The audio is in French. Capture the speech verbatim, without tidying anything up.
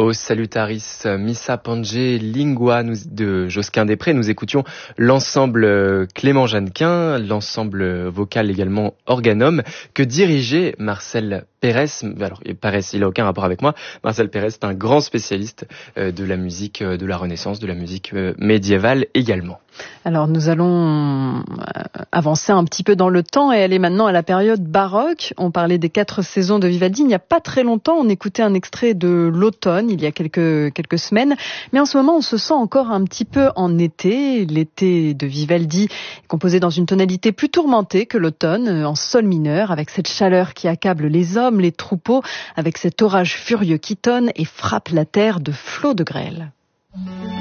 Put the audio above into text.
O salutaris missa pange lingua de Josquin des Prés. Nous écoutions l'ensemble Clément Jeannequin, l'ensemble vocal également Organum, que dirigeait Marcel Pérez. Alors, Pérez, il n'a aucun rapport avec moi. Marcel Pérez est un grand spécialiste de la musique de la Renaissance, de la musique médiévale également. Alors nous allons avancer un petit peu dans le temps et aller maintenant à la période baroque. On parlait des quatre saisons de Vivaldi. Il n'y a pas très longtemps, on écoutait un extrait de l'automne, il y a quelques, quelques semaines. Mais en ce moment, on se sent encore un petit peu en été. L'été de Vivaldi est composé dans une tonalité plus tourmentée que l'automne, en sol mineur, avec cette chaleur qui accable les hommes, les troupeaux, avec cet orage furieux qui tonne et frappe la terre de flots de grêle.